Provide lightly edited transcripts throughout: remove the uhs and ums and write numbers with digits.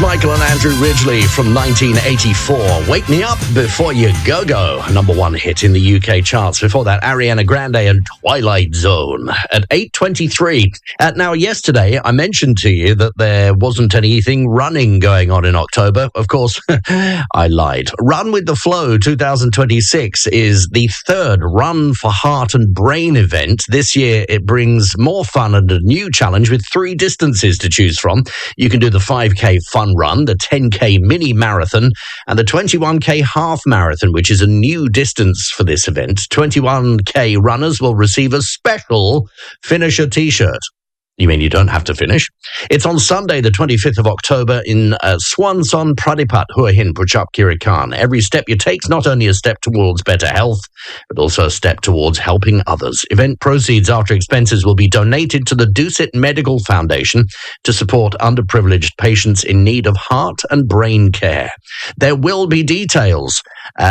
Michael and Andrew Ridgeley from 1984. Wake Me Up Before You Go-Go, number one hit in the UK charts. Before that, Ariana Grande and Twilight Zone at 8:23. Now, yesterday, I mentioned to you that there wasn't anything running going on in October. Of course, I lied. Run with the Flow 2026 is the third Run for Heart and Brain event. This year, it brings more fun and a new challenge with 3 distances to choose from. You can do the 5K fun run, the 10K mini marathon, and the 21K half marathon, which is a new distance for this event. 21K runners will receive a special finisher t-shirt. You mean you don't have to finish? It's on Sunday, the 25th of October in Swanson Pradipat, Hua Hin, Puchap Kirikan. Every step you take is not only a step towards better health, but also a step towards helping others. Event proceeds after expenses will be donated to the Dusit Medical Foundation to support underprivileged patients in need of heart and brain care. There will be details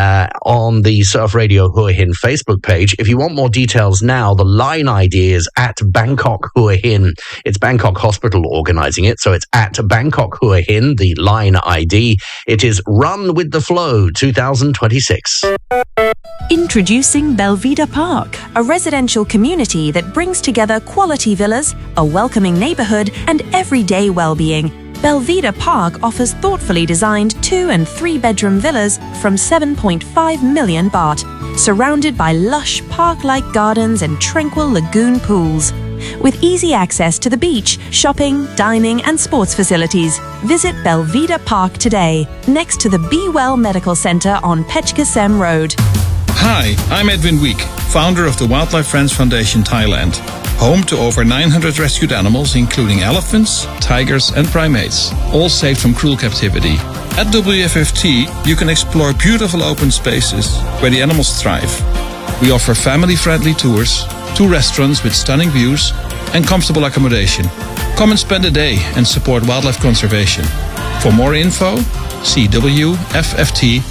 on the Surf Radio Hua Hin Facebook page. If you want more details now, the line ID is at Bangkok Hua Hin. It's Bangkok Hospital organising it, so it's at Bangkok Hua Hin, the line ID. It is Run with the Flow 2026. Introducing Belvedere Park, a residential community that brings together quality villas, a welcoming neighbourhood, and everyday well-being. Belvedere Park offers thoughtfully designed 2- and 3-bedroom villas from 7.5 million baht, surrounded by lush park-like gardens and tranquil lagoon pools. With easy access to the beach, shopping, dining and sports facilities, visit Belvedere Park today, next to the Be Well Medical Centre on Pechkasem Road. Hi, I'm Edwin Week, founder of the Wildlife Friends Foundation Thailand, home to over 900 rescued animals including elephants, tigers and primates, all saved from cruel captivity. At WFFT, you can explore beautiful open spaces where the animals thrive. We offer family-friendly tours, 2 restaurants with stunning views, and comfortable accommodation. Come and spend a day and support wildlife conservation. For more info, see wfft.org.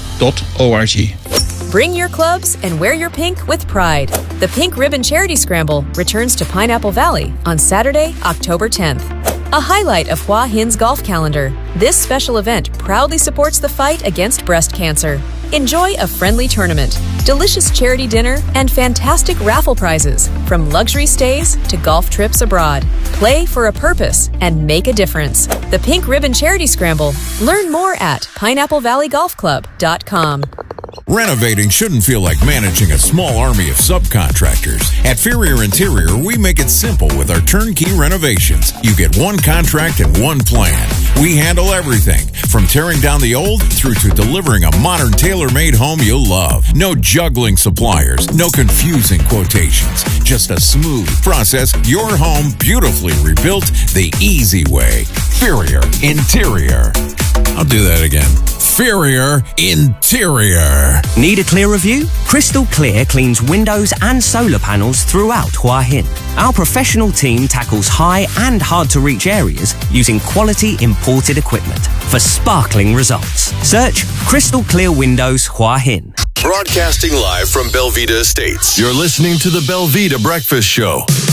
Bring your clubs and wear your pink with pride. The Pink Ribbon Charity Scramble returns to Pineapple Valley on Saturday, October 10th. A highlight of Hua Hin's golf calendar, this special event proudly supports the fight against breast cancer. Enjoy a friendly tournament, delicious charity dinner, and fantastic raffle prizes, from luxury stays to golf trips abroad. Play for a purpose and make a difference. The Pink Ribbon Charity Scramble. Learn more at pineapplevalley.golfclub.com. Renovating shouldn't feel like managing a small army of subcontractors. At Ferrier Interior, we make it simple with our turnkey renovations. You get one contract and one plan. We handle everything, from tearing down the old through to delivering a modern tailor-made home you'll love. No juggling suppliers, no confusing quotations. Just a smooth process, your home beautifully rebuilt the easy way. Ferrier Interior. I'll do that again. Ferrier Interior. Need a clearer view? Crystal Clear cleans windows and solar panels throughout Hua Hin. Our professional team tackles high and hard-to-reach areas using quality imported equipment for sparkling results. Search Crystal Clear Windows Hua Hin. Broadcasting live from Belvedere Estates. You're listening to the Belvedere Breakfast Show.